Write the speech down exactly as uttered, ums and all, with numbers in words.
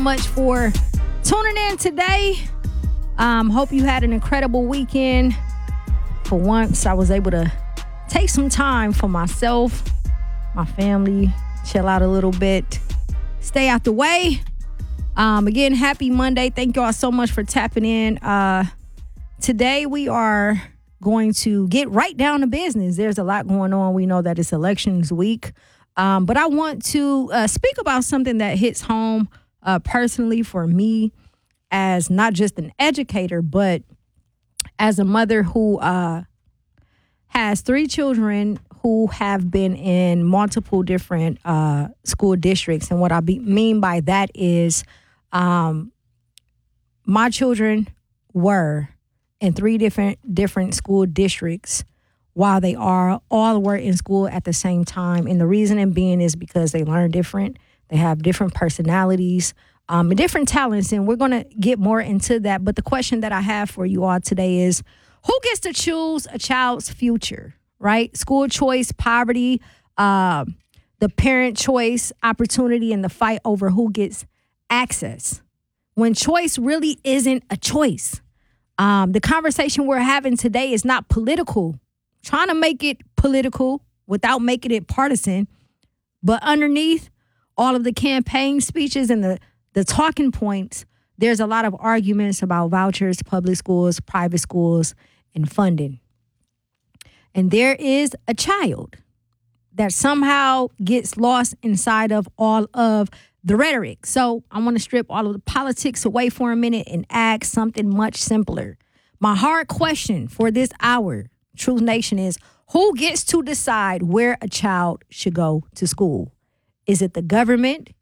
Much for tuning in today. Um, hope you had an incredible weekend. For once, I was able to take some time for myself, my family, chill out a little bit, stay out the way. Um, again, happy Monday. Thank you all so much for tapping in. Uh, today, we are going to get right down to business. There's a lot going on. We know that it's elections week. Um, but I want to uh, speak about something that hits home uh, personally for me as not just an educator, but as a mother who uh, has three children who have been in multiple different uh, school districts. And what I be, mean by that is um, my children were in three different different school districts while they are all were in school at the same time. And the reasoning being is because they learn different. They have different personalities, um, and different talents. And we're going to get more into that. But the question that I have for you all today is, who gets to choose a child's future, right? School choice, poverty, uh, the parent choice, opportunity, and the fight over who gets access. When choice really isn't a choice. Um, the conversation we're having today is not political. Trying to make it political without making it partisan. But underneath all of the campaign speeches and the, the talking points, there's a lot of arguments about vouchers, public schools, private schools, and funding. And there is a child that somehow gets lost inside of all of the rhetoric. So I want to strip all of the politics away for a minute and ask something much simpler. My hard question for this hour, Truth Nation, is who gets to decide where a child should go to school? Is it the government?